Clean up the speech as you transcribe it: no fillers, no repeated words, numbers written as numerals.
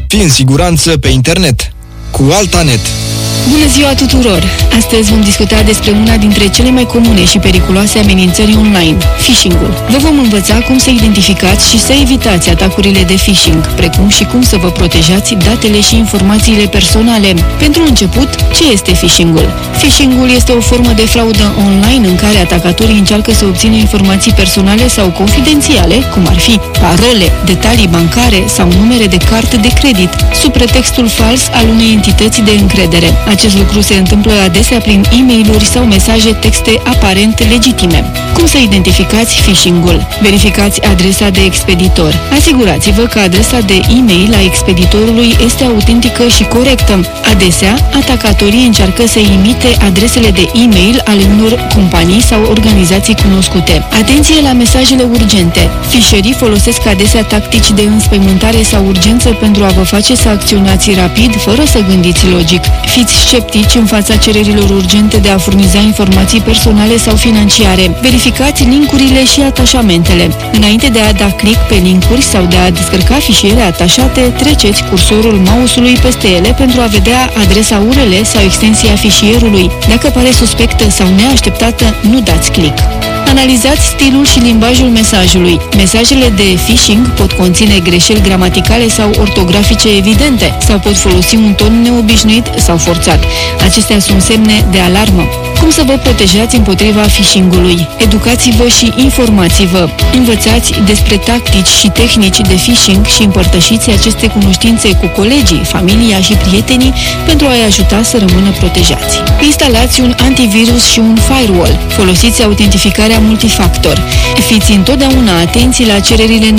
Fii în siguranță pe internet cu Altanet. Bună ziua tuturor! Astăzi vom discuta despre una dintre cele mai comune și periculoase amenințări online, phishing-ul. Vă vom învăța cum să identificați și să evitați atacurile de phishing, precum și cum să vă protejați datele și informațiile personale. Pentru început, ce este phishing-ul? Phishing-ul este o formă de fraudă online în care atacatorii încearcă să obțină informații personale sau confidențiale, cum ar fi parole, detalii bancare sau numere de card de credit, sub pretextul fals al unei entități de încredere. Acest lucru se întâmplă adesea prin e-mail-uri sau mesaje texte aparent legitime. Cum să identificați phishing-ul? Verificați adresa de expeditor. Asigurați-vă că adresa de e-mail a expeditorului este autentică și corectă. Adesea, atacatorii încearcă să imite adresele de e-mail ale unor companii sau organizații cunoscute. Atenție la mesajele urgente! Fișerii folosesc adesea tactici de înspăimântare sau urgență pentru a vă face să acționați rapid, fără să gândiți logic. Fiți sceptici în fața cererilor urgente de a furniza informații personale sau financiare. Verificați linkurile și atașamentele. Înainte de a da click pe linkuri sau de a descărca fișiere atașate, treceți cursorul mouse-ului peste ele pentru a vedea adresa URL sau extensia fișierului. Dacă pare suspectă sau neașteptată, nu dați click. Analizați stilul și limbajul mesajului. Mesajele de phishing pot conține greșeli gramaticale sau ortografice evidente sau pot folosi un ton neobișnuit sau forțat. Acestea sunt semne de alarmă. Cum să vă protejați împotriva phishing-ului? Educați-vă și informați-vă. Învățați despre tactici și tehnici de phishing și împărtășiți aceste cunoștințe cu colegii, familia și prietenii pentru a-i ajuta să rămână protejați. Instalați un antivirus și un firewall. Folosiți autentificarea multifactor. Fiți întotdeauna atenți la cererile